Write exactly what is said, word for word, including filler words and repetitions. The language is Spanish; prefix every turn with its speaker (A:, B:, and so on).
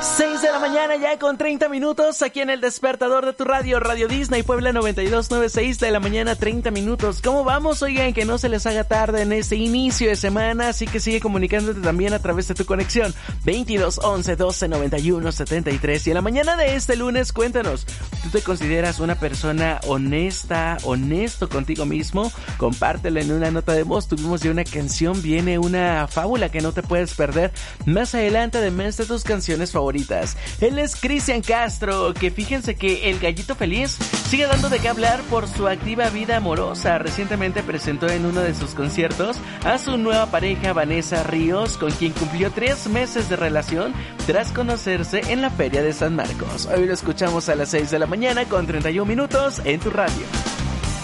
A: seis de la mañana ya con treinta minutos aquí en el despertador de tu radio, Radio Disney Puebla noventa y dos punto nueve, seis de la mañana, treinta minutos. ¿Cómo vamos? Oigan, que no se les haga tarde en este inicio de semana, así que sigue comunicándote también a través de tu conexión veintidós once doce noventa y uno setenta y tres. Y en la mañana de este lunes, cuéntanos, ¿tú te consideras una persona honesta, honesto contigo mismo? Compártelo en una nota de voz. Tuvimos ya una canción, viene una fábula que no te puedes perder más adelante, además de tus canciones favoritas. Él es Cristian Castro, que fíjense que el Gallito Feliz sigue dando de qué hablar por su activa vida amorosa. Recientemente presentó en uno de sus conciertos a su nueva pareja Vanessa Ríos, con quien cumplió tres meses de relación tras conocerse en la Feria de San Marcos. Hoy lo escuchamos a las seis de la mañana con treinta y un minutos en tu radio.